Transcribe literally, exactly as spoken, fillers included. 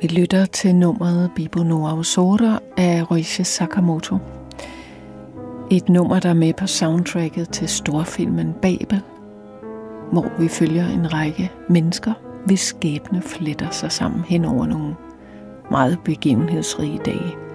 Vi lytter til nummeret Bibo no Aozora af Ryuichi Sakamoto. Et nummer, der er med på soundtracket til storfilmen Babel, hvor vi følger en række mennesker, hvis skæbne fletter sig sammen hen over nogle meget begivenhedsrige dage.